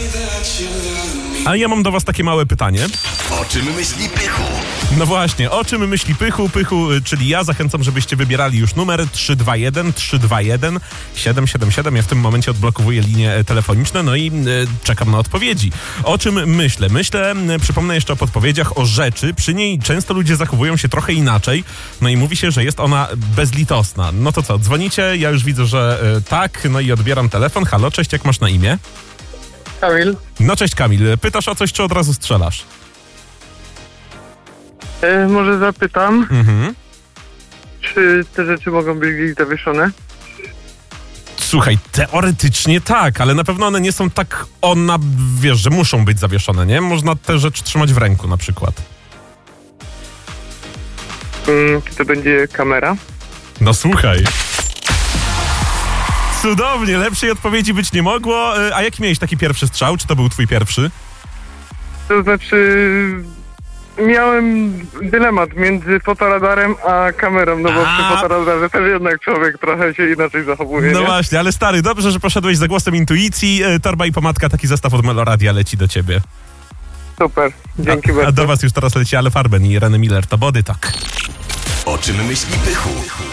A ja mam do was takie małe pytanie. O czym myśli Pychu? No właśnie, o czym myśli Pychu, czyli ja. Zachęcam, żebyście wybierali już numer 321-321-777. Ja w tym momencie odblokowuję linie telefoniczne, no i czekam na odpowiedzi. O czym myślę? Przypomnę jeszcze o podpowiedziach, o rzeczy. Przy niej często ludzie zachowują się trochę inaczej, no i mówi się, że jest ona bezlitosna. No to co, dzwonicie? Ja już widzę, że tak, no i odbieram telefon. Halo, cześć, jak masz na imię? Kamil, No cześć Kamil, pytasz o coś, czy od razu strzelasz? może zapytam, Mhm. czy te rzeczy mogą być gdzieś zawieszone? Słuchaj, teoretycznie tak, ale na pewno one nie są tak, wiesz, że muszą być zawieszone, nie? Można te rzeczy trzymać w ręku na przykład. Czy to będzie kamera? No słuchaj. Cudownie, lepszej odpowiedzi być nie mogło. A jaki miałeś taki pierwszy strzał? Czy to był twój pierwszy? To znaczy, miałem dylemat między fotoradarem a kamerą, no bo przy fotoradarze też jednak człowiek trochę się inaczej zachowuje, No nie? właśnie, ale stary, dobrze, że poszedłeś za głosem intuicji. Torba i pomadka, taki zestaw od Meloradia leci do ciebie. Super, dzięki A bardzo. do was już teraz leci Ale Farben i Reny Miller, to Body Tak. O czym myśli Pychu?